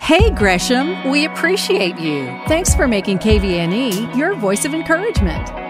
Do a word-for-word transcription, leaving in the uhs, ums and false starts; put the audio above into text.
Hey, Gresham, we appreciate you. Thanks for making K V N E your voice of encouragement.